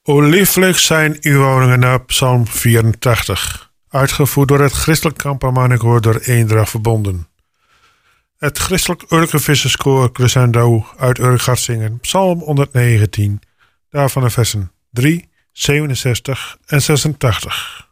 O lieflijk zijn uw woningen, Psalm 84. Uitgevoerd door het Christelijk Kampermannenkoor door Eendracht verbonden. Het Christelijk Urkenvisserskoor Crescendo uit Urk-Gartzingen, Psalm 119. Daarvan de versen 3, 67 en 86.